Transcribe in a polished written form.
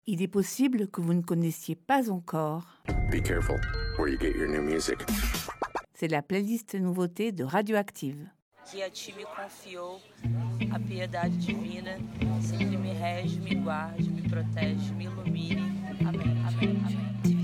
Il est possible que vous ne connaissiez pas encore. Be careful where you get your new music. C'est la playlist nouveauté de Radioactive. Que a ti me confiou a piedade divina, sempre me rege, me guarde, me protege, me ilumine. Amém, amém, amém.